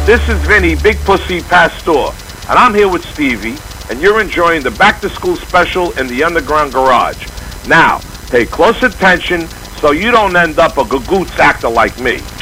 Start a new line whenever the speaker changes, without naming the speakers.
This is Vinny, Big Pussy Pastor, and I'm here with Stevie, and you're enjoying the Back to School special in the Underground Garage. Now, pay close attention so you don't end up a gagoots actor like me.